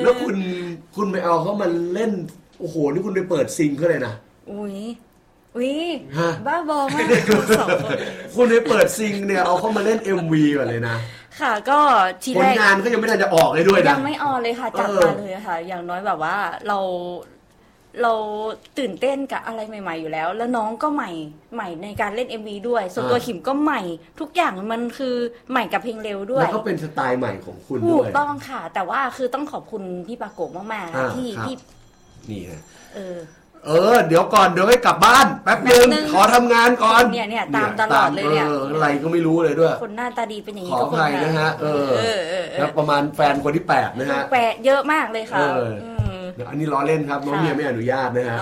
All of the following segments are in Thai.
แล้วคุณไปเอาเขามาเล่นโอ้โหนี่คุณไปเปิดซิงเขาเลยนะอุ้ยบ้าบอมากสองคนคุณไปเปิดซิงเนี่ยเอาเขามาเล่น MV ก่อนเลยนะค่ะก็ทีแรกผลงานก็ยังไม่ทันจะออกเลยด้วยนะยังไม่ออกเลยค่ะจับมาเลยค่ะอย่างน้อยแบบว่าเราตื่นเต้นกับอะไรใหม่ๆอยู่แล้วแล้วน้องก็ใหม่ในการเล่น MV ด้วยส่วนตัวขิมก็ใหม่ทุกอย่างมันคือใหม่กับเพลงเร็วด้วยแล้วก็เป็นสไตล์ใหม่ของคุณด้วยถูกต้องค่ะแต่ว่าคือต้องขอบคุณพี่ปาโกะมากๆที่นี่ฮะเดี๋ยวก่อนเดี๋ยวให้กลับบ้านแป๊บนึงขอทำงานก่อนเนี่ยตามตลอดเลยเนี่ยอะไรก็ไม่รู้เลยด้วยคนหน้าตาดีเป็นอย่างนี้ทุกคนนะฮะแล้วประมาณแฟนคนที่8นะฮะ 8เยอะมากเลยค่ะอันนี้ล้อเล่นครับน้องเมียไม่อนุญาตนะฮะ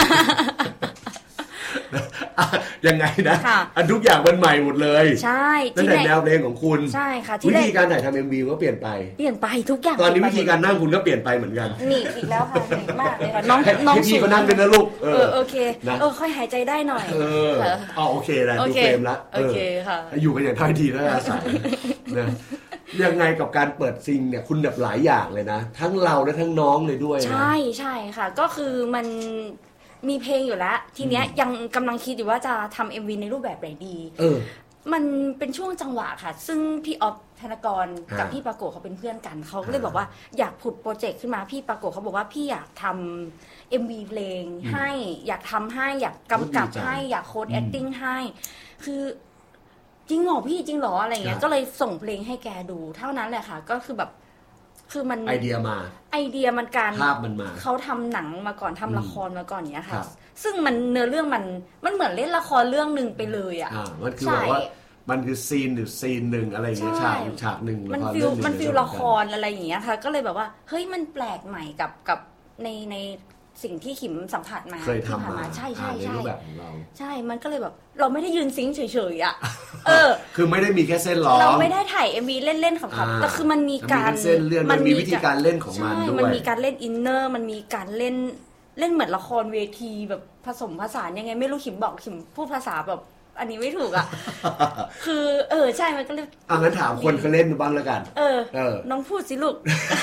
ยังไงนะอันทุกอย่างมันใหม่หมดเลยใช่ตั้งแต่แนวเพลงของคุณใช่ค่ะวิธีการถ่ายทำ MV ก็เปลี่ยนไปทุกอย่างตอนนี้วิธีการนั่งคุณก็เปลี่ยนไปเหมือนกันนี่อีกแล้วค่ะเหนื่อยมากเลยค่ะน้องพี่ก็นั่งเป็นนะลูกโอเคค่อยหายใจได้หน่อยโอเคนะดูเฟรมละโอเคค่ะอยู่กันอย่างท่าทีแล้วอาศัยนะยังไงกับการเปิดซิงเนี่ยคุณแบบหลายอย่างเลยนะทั้งเราและทั้งน้องเลยด้วยนะใช่ค่ะก็คือมันมีเพลงอยู่แล้วทีเนี้ยยังกำลังคิดอยู่ว่าจะทำ MV ในรูปแบบไหนดีมันเป็นช่วงจังหวะค่ะซึ่งพี่ออฟธนกรกับพี่ปาโกะเขาเป็นเพื่อนกันเขาก็เลยบอกว่าอยากผุดโปรเจกต์ขึ้นมาพี่ปาโกะเขาบอกว่าพี่อยากทำ MV เพลงให้อยากทำให้อยากกำกับให้อยากโค้ดแอคติ้งให้คือจริงเหรอพี่จริงเหรออะไรเงี้ยก็เลยส่งเพลงให้แกดูเท่านั้นแหละค่ะก็คือแบบคือมันไอเดียมันการภาพมันมาเขาทำหนังมาก่อนทำละครมาก่อนเนี้ยค่ะซึ่งมันเนื้อเรื่องมันเหมือนเล่นละครเรื่องนึงไปเลยอ่ะมันคือแบบว่ามันคือซีนหนึ่งอะไรอย่างเงี้ยฉากหนึ่งมันฟิลละครอะไรอย่างเงี้ยค่ะก็เลยแบบว่าเฮ้ยมันแปลกใหม่กับในสิ่งที่ขิมสัมผัสมาเคยทำมาใช่ในรูปแบบของเราใช่มันก็เลยแบบเราไม่ได้ยืนซิงค์เฉยๆอ่ะคือไม่ได้มีแค่เส้นร้องเราไม่ได้ถ่าย MV เล่นๆขำๆแต่คือมันมีการเส้นเรื่องมันมีวิธีการเล่นของมันด้วยมันมีการเล่นอินเนอร์มันมีการเล่นเหมือนละครเวทีแบบผสมผสานยังไงไม่รู้ขิมบอกขิมพูดภาษาแบบอันนี้ไม่ถูกอ่ะคือใช่มันก็เลยงั้นถามคนเขาเล่นบ้างแล้วกันน้องพูดสิลูก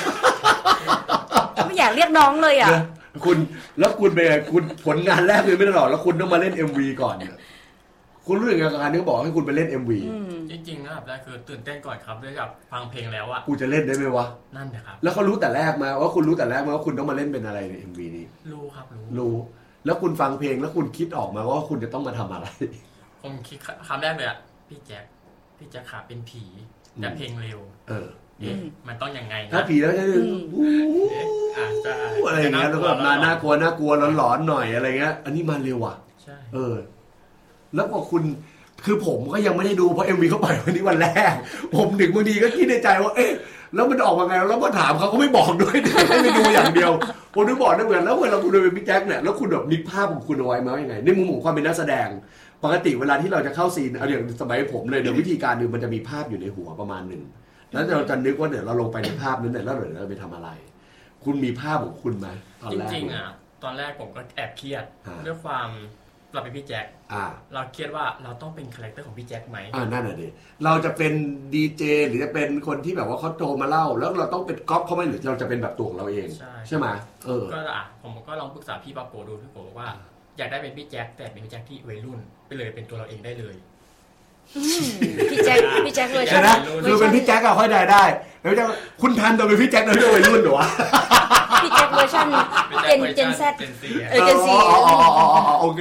ไม่อยากเรียกน้องเลยอ่ะคุณเป็นไงคุณผลงานแรกเลยไม่ตลอดแล้วคุณต้องมาเล่น MV ก่อนคุณรู้ยังไงกับการที่เขาบอกให้คุณไปเล่น MV จริงๆนะครับได้คือตื่นเต้นก่อนครับด้วยกับฟังเพลงแล้วอ่ะกูจะเล่นได้ไหมวะนั่นนะครับแล้วเขารู้แต่แรกมาว่าคุณรู้แต่แรกมาว่าคุณต้องมาเล่นเป็นอะไรใน MV นี้รู้ครับรู้แล้วคุณฟังเพลงแล้วคุณคิดออกมาว่าคุณจะต้องมาทำอะไรผมคิดคำแรกเลยอ่ะพี่แจ็คขาเป็นผีแต่เพลงเร็วมันต้องยังไงนะถ้าผีแล้วจะอะไรอย่างเงี้ยแล้วก็มาน่ากลัวหลอนๆหน่อยอะไรเงี้ยอันนี้มาเร็วอ่ะใช่แล้วพอคุณคือผมก็ยังไม่ได้ดูเพราะ MV เขาปล่อยวันนี้วันแรกผมดึกบางทีก็คิดในใจว่าแล้วมันออกมาไงแล้วมาถามเขาไม่บอกด้วยให้ไปดูอย่างเดียวผมนึกบอกได้เหมือนแล้วเวลาคุณดูเป็นพี่แจ็คเนี่ยแล้วคุณแบบนึกภาพของคุณเอาไว้มายังไงในมุมของความเป็นนักแสดงปกติเวลาที่เราจะเข้าซีนอย่างสมัยผมเลยเดี๋ยววิธีการนึงมันจะมีภาพอยู่ในหัวประมาณนึงแล้วเราจะนึกว่าเดี๋ยวเราลงไปในภาพนั้นเนี่ยแล้วเดี๋ยวเราไปทำอะไรคุณมีภาพของคุณไหมตอนแรกจริงๆตอนแรกผมก็แอบเครียดด้วยความเราเป็นพี่แจ็คเราเครียดว่าเราต้องเป็นคาแรคเตอร์ของพี่แจ็คไหมนั่นแหละดิเราจะเป็นดีเจหรือจะเป็นคนที่แบบว่าเขาโทรมาเล่าแล้วเราต้องเป็นก๊อปเขาไหมหรือเราจะเป็นแบบตัวของเราเองใช่ไหมก็ผมก็ลองปรึกษาพี่ปาโกดูพี่โกบอกว่าอยากได้เป็นพี่แจ็คแต่เป็นพี่แจ็คที่วัยรุ่นไปเลยเป็นตัวเราเองได้เลยพี่แจ็คเวอร์ชันคือเป็นพี่แจ็คค่อยได้แล้วจะคุณทันตัวเป็นพี่แจ็คแล้วด้วยวัยรุ่นหรอวะพี่แจ็คเวอร์ชันเจน Z เจน C โอเค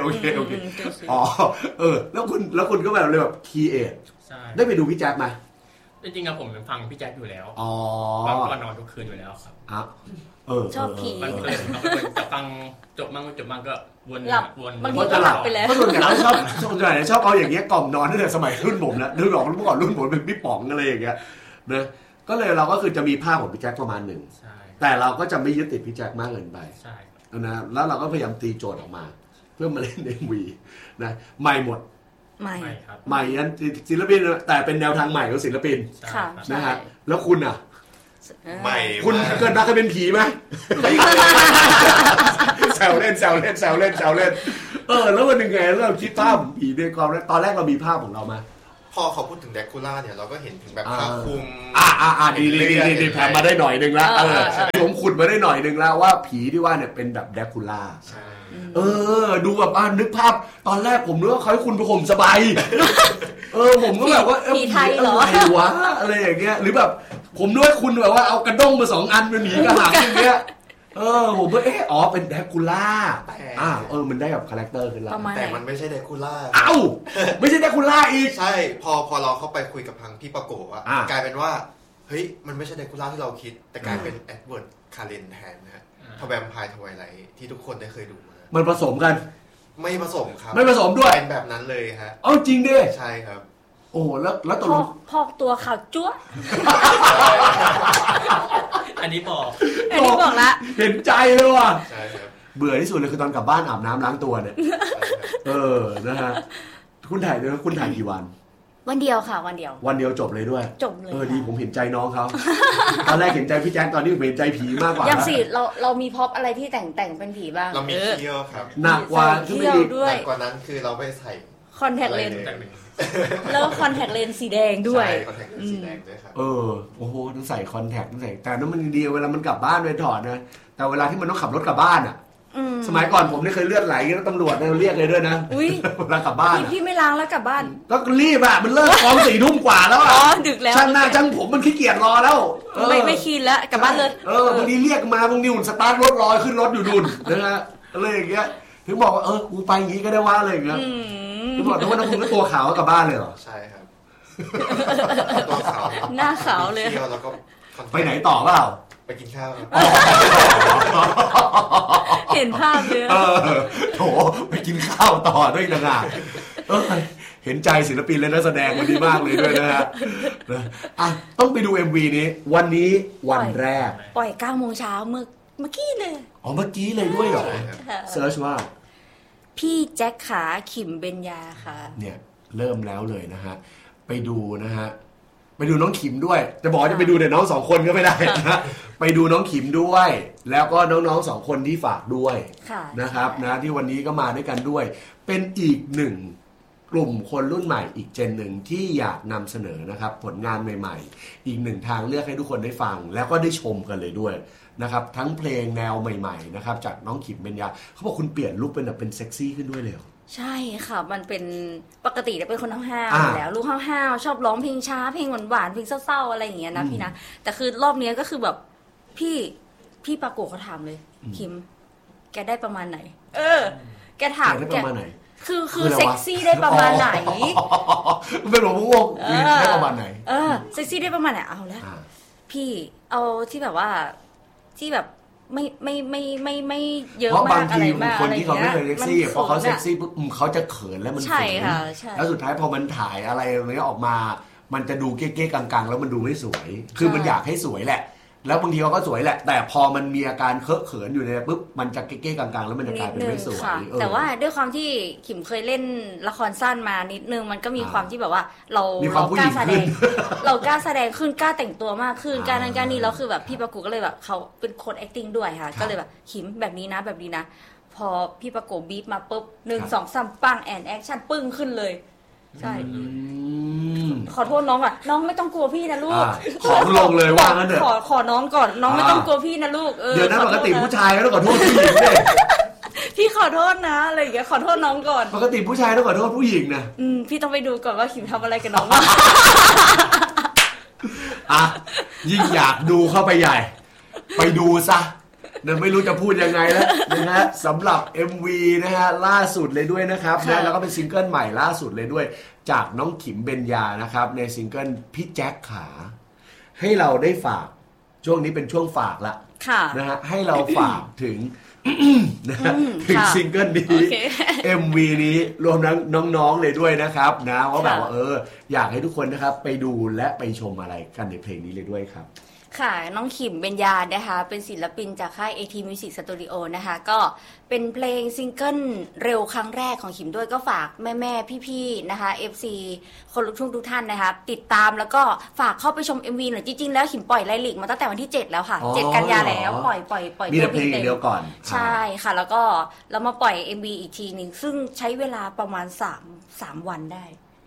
แล้วคุณก็แบบเลยแบบคีเอทได้ไปดูพี่แจ็คไหมจริงๆผมฟังพี่แจ็คอยู่แล้วฟังก่อนนอนทุกคืนอยู่แล้วครับชอบผีมันเลยจะฟังจบมั่งก็วนหลับบางทีก็หลับไปแล้วส่วนใหญ่ชอบเอาอย่างเงี้ยกล่อมนอนตั้งแต่สมัยรุ่นผมนะนึกออกเมื่อก่อนรุ่นผมเป็นพี่ป๋องอะไรอย่างเงี้ยนะก็เลยเราก็คือจะมีภาพของพี่แจ็คประมาณนึงแต่เราก็จะไม่ยึดติดพี่แจ็คมากเกินไปนะแล้วเราก็พยายามตีโจทย์ออกมาเพื่อมาเล่น MV นะใหม่หมดใหม่นั้นศิลปินแต่เป็นแนวทางใหม่ของศิลปินนะฮะแล้วคุณอ่ะใหม่คุณเกิดมาเคยเป็นผีไหมแซวเล่นแล้ววันหนึ่งไงเราคิดภาพผีในความตอนแรกเรามีภาพของเรามาพอเขาพูดถึงแดคูล่าเนี่ยเราก็เห็นถึงแบบผ้าคลุมดีแผ่มาได้หน่อยนึงแล้วผมขุดมาได้หน่อยนึงแล้วว่าผีที่ว่าเนี่ยเป็นแบบแดคูล่าดูแบบนึกภาพตอนแรกผมนึกว่าเขาให้คุณไปห่มสบายผมก็แบบว่าผีไทยเหรอวะอะไรอย่างเงี้ยหรือแบบผมนึกว่าคุณแบบว่าเอากระด้งมา2 อันมาหนีกระหังอย่างเงี้ยผมก็เป็นแดคูล่ามันได้แบบคาแรคเตอร์ขึ้นแล้วแต่มันไม่ใช่แดคูล่าไม่ใช่แดคูล่าอีกใช่พอเราเข้าไปคุยกับทางพี่ปะโกะกลายเป็นว่าเฮ้ยมันไม่ใช่แดคูล่าที่เราคิดแต่กลายเป็นแอดเวิร์ดคาเลนแทนนะฮะทแวมไพร์ทไวไลท์ที่ทุกคนได้เคยดูมามันผสมกันไม่ผสมครับไม่ผสมด้วยเป็นแบบนั้นเลยฮะจริงดิใช่ครับโอ้แล้วตกลงพอกตัวขาวจั๊วอันนี้บอกละเห็นใจเลยว่ะใช่ครับเบื่อที่สุดเลยคือตอนกลับบ้านอาบน้ำล้างตัวเนี่ยนะฮะคุณถ่ายกี่วันเดียวค่ะวันเดียวจบเลยด้วยจบเลยดีผมเห็นใจน้องเขาตอนแรกเห็นใจพี่แจ๊คตอนนี้ผมเห็นใจผีมากกว่าอย่างสิเรามีพ็อปอะไรที่แต่งเป็นผีบ้างเรามีเที่ยวครับหนักกว่าที่ไม่ดีหนักกว่านั้นคือเราไปใส่คอนแทคเลนส์แล้วคอนแทคเลนส์สีแดงด้วยคอนแทคเลนส์สีแดงด้วยครับโอ้โหต้องใส่คอนแทคต้องใส่แต่นั้นมันดีเวลามันกลับบ้านไปถอดนะแต่เวลาที่มันต้องขับรถกลับบ้านอ่ะสมัยก่อนผมนี่เคยเลือดไหลแล้วตำรวจเรียกเลยด้วยนะเวลากลับบ้านพี่ไม่ล้างแล้วกลับบ้านก็รีบอ่ะมันเลิกกอง 4 ทุ่มกว่าแล้วอ่ะดึกแล้วช่างหน้าช่างผมมันขี้เกียจรอแล้วไม่คีนแล้วกลับบ้านเลยบางทีเรียกมาบางทีหุ่นสตาร์ทรถรอขึ้นรถอยู่ดุนนะฮะอะไรอย่างเงี้ยถึงบอกว่ากูไปอย่างงี้ก็ได้ว่าอะไรอย่างเงี้ยถึงบอกว่าคุณก็ตัวขาวกลับบ้านเลยเหรอใช่ครับตัวขาวหน้าขาวเลยเที่ยวแล้วก็ไปไหนต่อเปล่าไปกินข้าวเห็นภาพเลยโถไปกินข้าวต่อด้วยนะฮะเห็นใจศิลปินและนักแสดงวันนี้มากเลยด้วยนะฮะต้องไปดู MV นี้วันนี้วันแรกปล่อย 9 โมงเช้าเมื่อกี้เลยเมื่อกี้เลยด้วยเหรอเซิร์ชว่าพี่แจ็คขาขิมเบญญาค่ะเนี่ยเริ่มแล้วเลยนะฮะไปดูนะฮะไปดูน้องขิมด้วยจะบอกจะไปดูแต่น้อง2 คนก็ไม่ได้นะไปดูน้องขิมด้วยแล้วก็น้องๆ2 คนที่ฝากด้วยนะครับนะที่วันนี้ก็มาด้วยกันด้วยเป็นอีก1 กลุ่มคนรุ่นใหม่อีกเจนหนึ่งที่อยากนำเสนอนะครับผลงานใหม่ๆอีก1 ทางเลือกให้ทุกคนได้ฟังแล้วก็ได้ชมกันเลยด้วยนะครับทั้งเพลงแนวใหม่ๆนะครับจากน้องขิมเบญญาเขาบอกคุณเปลี่ยนลุคเป็นเซ็กซี่ขึ้นด้วยเลยใช่ค่ะมันเป็นปกติเป็นคนห้าวๆอยู่แล้วลูกห้าวๆชอบร้องเพลงช้าเพลงหวานๆเพลงเศร้าๆอะไรอย่างเงี้ยนะพี่นะแต่คือรอบนี้ก็คือแบบพี่ปาโกะเขาถามเลยคิมแกได้ประมาณไหนแกถามแกประมาณไหนคือเซ็กซี่ได้ประมาณไหนเป็นหลวงพ่อได้ประมาณไหนเซ็กซี่ได้ประมาณไหนเอาแล้วพี่เอาที่แบบว่าที่แบบไม่เยอะมากอะไรมากคนที่เขาไม่เคยเซ็กซี่พอเขาเซ็กซี่ปุ๊บเขาจะเขินแล้วมันเขินแล้วสุดท้ายพอมันถ่ายอะไรมันออกมามันจะดูเก๊ๆกังๆแล้วมันดูไม่สวยคือมันอยากให้สวยแหละแล้วบางทีเขาก็สวยแหละแต่พอมันมีอาการเคอะเขินอยู่ในปุ๊บมันจะเก๊ๆกังๆแล้วมันจะกลายเป็นไม่สวยแต่ว่าด้วยความที่ขิมเคยเล่นละครสั้นมานิดนึงมันก็มีความที่แบบว่าเรากล้าแสดงเรากล้าแสดงขึ้นกล้าแต่งตัวมากขึ้นการนั้นการนี้แล้วคือแบบพี่ปะกูก็เลยแบบเขาเป็นคน acting ด้วยค่ะก็เลยแบบขิมแบบนี้นะแบบนี้นะพอพี่ปะกูบีบมาปุ๊บ1 2 3ปังแอนแอคชั่นปึ้งขึ้นเลยใช่ขอโทษน้องอ่ะน้องไม่ต้องกลัวพี่นะลูกขอลงเลยว่างั้นเถอะขอน้องก่อนน้องไม่ต้องกลัวพี่นะลูกเดี๋ยวนะปกติผู้ชายก็ต้องขอโทษผู้หญิงด้วยพี่ขอโทษนะอะไรอย่างเงี้ยขอโทษน้องก่อนปกติผู้ชายต้องขอโทษผู้หญิงนะพี่ต้องไปดูก่อนว่าขิมทำอะไรกับน้องบ้างยิ่งอยากดูเข้าไปใหญ่ไปดูซะเนี่ยไม่รู้จะพูดยังไงแล้วนะฮะสำหรับ MV นะฮะล่าสุดเลยด้วยนะครับนะแล้วก็เป็นซิงเกิลใหม่ล่าสุดเลยด้วยจากน้องขิมเบญญานะครับในซิงเกิลพี่แจ็คขาให้เราได้ฝากช่วงนี้เป็นช่วงฝากละนะฮะให้เราฝากถึงนะถึงซิงเกิลนี้ MV นี้รวมทั้งน้องๆเลยด้วยนะครับนะว่าแบบว่าอยากให้ทุกคนนะครับไปดูและไปชมอะไรกันในเพลงนี้เลยด้วยครับค่ะน้องขิมเบญญานะคะเป็นศิลปินจากค่าย AT Music Studio นะคะก็เป็นเพลงซิงเกิลเร็วครั้งแรกของขิมด้วยก็ฝากแม่ๆพี่ๆนะคะ FC คนลูกทุ่งทุกท่านนะคะติดตามแล้วก็ฝากเข้าไปชม MV หน่อยจริงๆแล้วขิมปล่อยไลลิกมาตั้งแต่วันที่7แล้วค่ะ7 กันยาแล้วปล่อยมีเพลงเดียวก่อนใช่ค่ะแล้วก็เรามาปล่อย MV อีกทีนึงซึ่งใช้เวลาประมาณ3 วันได้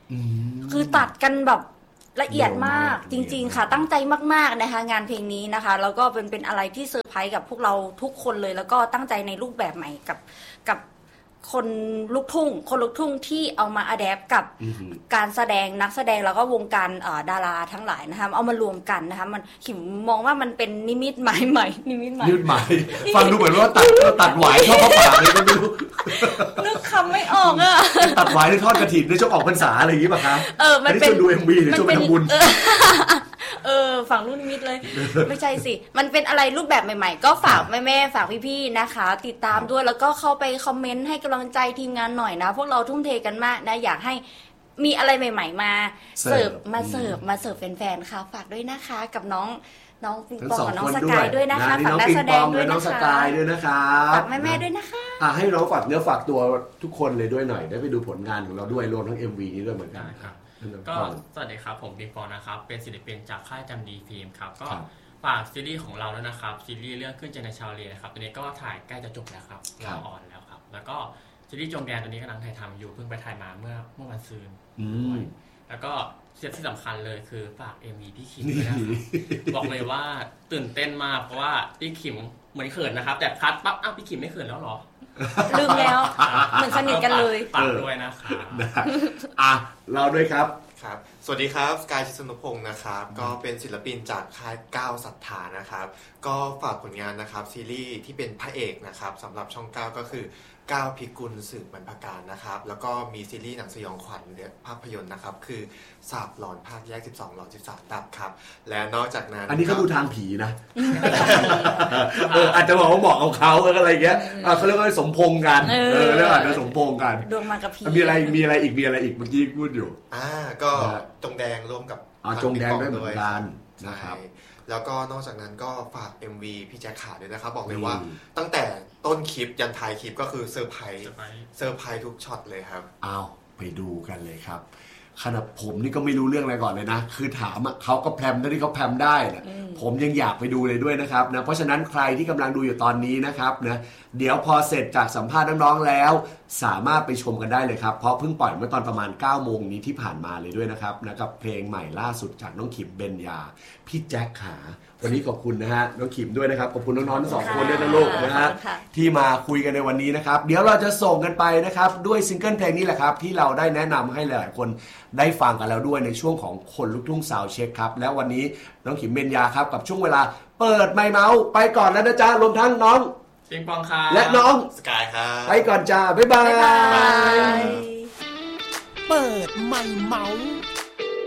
คือตัดกันแบบละเอียดมากจริงๆค่ะตั้งใจมากๆนะคะงานเพลงนี้นะคะแล้วก็เป็นอะไรที่เซอร์ไพรส์กับพวกเราทุกคนเลยแล้วก็ตั้งใจในรูปแบบใหม่กับคนลูกทุ่งที่เอามาอะแดปกับการแสดงนักแสดงแล้วก็วงการดาราทั้งหลายนะคะเอามารวมกันนะคะมันขิมมองว่ามันเป็นนิมิตหมายใหม่นิมิตใหม่ฟังดูเหมือนว่าตัดหวายทอดพระป่าเลยก็ดูนึกคำไม่ออกอ่ะตัดหวายในทอดกระถิ่นในช่วงออกพรรษาอะไรอย่างงี้ป่ะคะมันเป็นดู MV ในช่วงไปทำบุญฝั่งลูกนิมิตเลยไม่ใช่สิมันเป็นอะไรรูปแบบใหม่ๆก็ฝากแม่ๆฝากพี่ๆนะคะติดตามด้วยแล้วก็เข้าไปคอมเมนต์ให้กำลังใจทีมงานหน่อยนะพวกเราทุ่มเทกันมากนะอยากให้มีอะไรใหม่ๆมาเสิร์ฟแฟนๆค่ะฝากด้วยนะคะกับน้องปิงปองกับน้องสกายด้วยนะคะฝากนักแสดงด้วยนะคะฝากแม่ๆด้วยนะคะให้น้องฝากเนื้อฝากตัวทุกคนเลยด้วยหน่อยได้ไปดูผลงานของเราด้วยรวมทั้ง MV นี้ด้วยเหมือนกันครับก็สวัสดีครับผมปิงปองนะครับเป็นศิลปินจากค่ายจำดีฟิล์มครับก็ฝากซีรีส์ของเราด้วยนะครับซีรีส์เรื่องขึ้นใจในชาวเลนะครับตัวนี้ก็ถ่ายใกล้จะจบแล้วครับรอออนแล้วครับแล้วก็ซีรีส์จงแดนตัวนี้กำลังถ่ายทำอยู่เพิ่งไปถ่ายมาเมื่อวันซืนแล้วก็ที่สำคัญเลยคือฝาก MV พี่ขิมด้วยนะครับบอกเลยว่าตื่นเต้นมากเพราะว่าพี่ขิมเหมือนเขินนะครับแต่คัดปั๊บอ้าวพี่ขิมไม่เขินแล้วหรอลืมแล้วเหมือนสนิทกันเลยฝากด้วยนะครับเราด้วยครับครับสวัสดีครับสกายชิสนุพงศ์นะครับก็เป็นศิลปินจากค่ายก้าวศรัทธานะครับก็ฝากผลงานนะครับซีรีส์ที่เป็นพระเอกนะครับสำหรับช่อง9ก็คือก้าวพิกุลสืบบรรพการนะครับแล้วก็มีซีรีส์หนังสยองขวัญภาพยนตร์นะครับคือสาบหลอนภาคแยก12หลอน13ดับครับและนอกจากนั้นอันนี้เขาดูทางผีนะอาจจะบอกว่าเหมาะกับเขาอะไรอย่างเงี้ยเขาเรียกว่าสมพงษ์กันเรียกว่าสมพงษ์กันดวงมากับผีมีอะไรอีกเมื่อกี้พูดอยู่ก็จงแดงร่วมกับจงแดงด้วยเหมือนกันนะครับแล้วก็นอกจากนั้นก็ฝาก MV พี่แจ็คขาด้วยนะครับบอกเลยว่าตั้งแต่ต้นคลิปยันท้ายคลิปก็คือเซอร์ไพรส์ทุกช็อตเลยครับไปดูกันเลยครับขนาดผมนี่ก็ไม่รู้เรื่องอะไรก่อนเลยนะคือถามเขาก็แพรมได้ที่เขาแพรมได้นะผมยังอยากไปดูเลยด้วยนะครับนะเพราะฉะนั้นใครที่กำลังดูอยู่ตอนนี้นะครับนะเดี๋ยวพอเสร็จจากสัมภาษณ์น้องๆแล้วสามารถไปชมกันได้เลยครับเพราะเพิ่งปล่อยเมื่อตอนประมาณ 9 โมงนี้ที่ผ่านมาเลยด้วยนะครับนะกับเพลงใหม่ล่าสุดจากน้องขิมเบญญาพี่แจ็คขาวันนี้ขอบคุณนะฮะน้องขิมด้วยนะครับขอบคุณน้องๆทั้งสองคนด้วยนะลูกนะฮะที่มาคุยกันในวันนี้นะครับเดี๋ยวเราจะส่งกันไปนะครับด้วยซิงเกิลเพลงนี้แหละครับที่เราได้แนะนำให้หลายๆคนได้ฟังกันแล้วด้วยในช่วงของคนลูกทุ่งซาวด์เช็คครับแล้ววันนี้น้องขิมเบญญาครับกับช่วงเวลาเปิดไมค์เมาส์ไปก่อนแล้วนะจ๊ะรวมทั้งน้องปิงปองครับและน้องสกายครับไปก่อนจ้าบ๊ายบายเปิดไมค์เมาส์